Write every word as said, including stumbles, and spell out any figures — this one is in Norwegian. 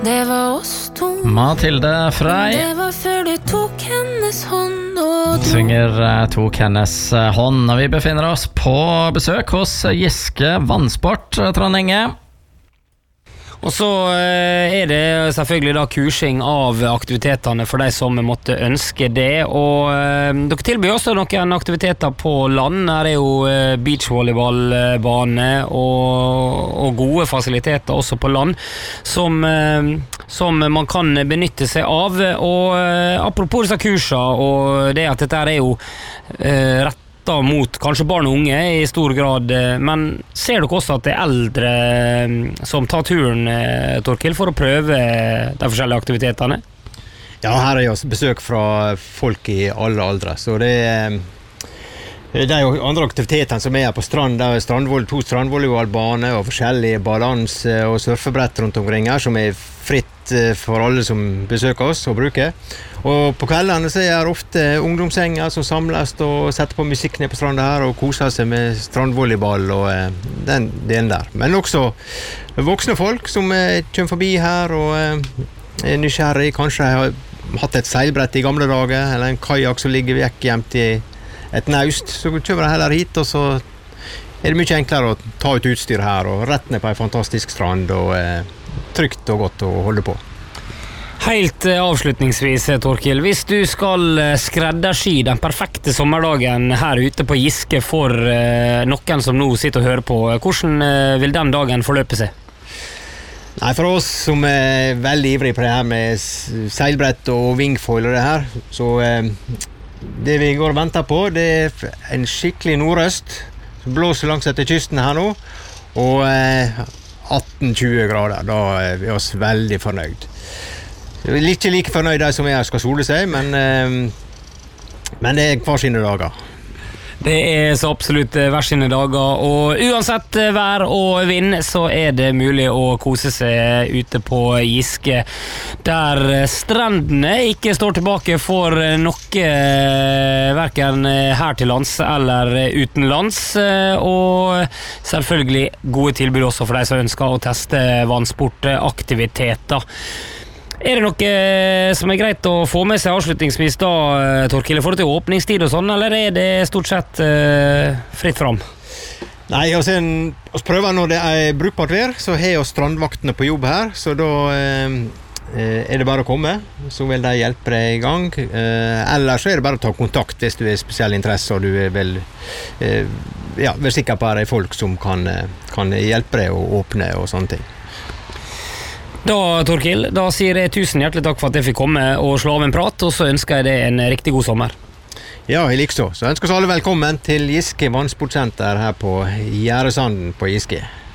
Det var oss to. Mathilde Frey. Det var før du tok hennes hånd og du... Svinger uh, tok hennes uh, hånd, og vi befinner oss på besøk hos Giske Vannsport, uh, Trond Inge. Og så er det selvfølgelig da kursing av aktivitetene for de som måtte ønske det, og eh, dere tilbyr også noen aktiviteter på land. Her er jo eh, beachvolleyballbane og, og gode fasiliteter også på land som, eh, som man kan benytte seg av. Og eh, apropos disse kursene, og det at dette er jo eh, rett mot kanskje barn og unge i stor grad, men ser dere også at det er eldre som tar turen, Torkild, for å prøve de forskjellige aktivitetene? Ja, her er jo besøk fra folk i alle aldre, så det er, det er jo andre aktiviteter som er her på strand. Det er strandvoll, to strandvolleyballbane og forskjellige balanse- og surfebrett rundt omkring her, som er fritt for alle som besøker oss og bruker. Og på kveldene så er det ofte ungdomssenger som samles og setter på musikk ned på stranda her og koser seg med strandvolleyball og eh, den delen der. Men også voksne folk som eh, kommer forbi her og eh, er nysgjerrig, kanskje har hatt et seilbrett i gamle dager, eller en kajak som ligger vekk gjemt i et naust, så kommer de heller hit, og så er det mye enklere å ta ut utstyr her og rett ned på en fantastisk strand og eh, trygt og godt å holde på. Helt avslutningsvis, Torkild, hvis du skal skreddersy den perfekte sommerdagen her ute på Giske for noen som nå sitter og hører på, hvordan vil den dagen forløpe seg? Nei, for oss som er veldig ivrige på det her med seilbrett og wingfoil og det her, så eh, det vi går og venter på, det er en skikkelig nordøst som blåser langs etter kysten her nå, og eh, atten til tjue grader, da er vi oss veldig fornøyd. Jeg er ikke like fornøyd de som er skal sole seg, men, eh, men det er hver sine dager. Det er så absolutt hver sine dager, og uansett vær og vind så er det mulig å kose seg ute på Giske, der strendene ikke står tilbake for noe, hverken her til lands eller utenlands, og selvfølgelig gode tilbud også for de som ønsker å teste vannsportaktiviteter. Er det noe som er greit å få med seg avslutningsvis da, Torkild, i forhold til åpningstid og sånn, eller er det stort sett uh, fritt fram? Nei, altså, vi prøver når det er brukbart vær, så har vi strandvaktene på jobb her, så da eh, er det bare å komme, så vil de hjelpe deg i gang. Eh, ellers så er det bare å ta kontakt hvis du er spesiell interesse, og du er vel, eh, ja, vel sikker på at det er folk som kan, kan hjelpe deg å åpne og sånne ting. Da, Torkild, da sier jeg tusen hjertelig takk for at jeg fikk komme og slå av en prat, og så ønsker jeg deg en riktig god sommer. Ja, jeg liker så. Så ønsker oss alle velkommen til Giske Vannsportsenter her på Gjæresanden på Giske.